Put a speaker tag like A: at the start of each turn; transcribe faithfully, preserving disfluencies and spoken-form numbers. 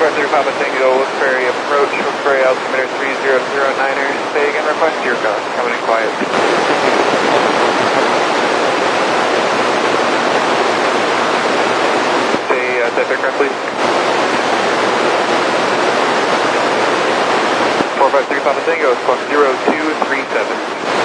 A: four five three Papa Tango, Wilkes-Barre approach, Wilkes-Barre altimeter three zero zero niner. Say again, request your car, coming in quiet. Say uh, type aircraft, please. four five three Papa Tango, squawk zero two three seven.